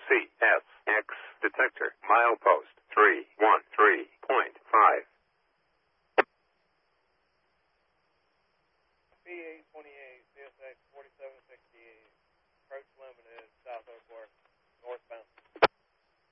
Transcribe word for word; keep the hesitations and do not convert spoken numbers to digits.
C S X detector. Milepost three one three point five. B eight twenty-eight, C S X forty-seven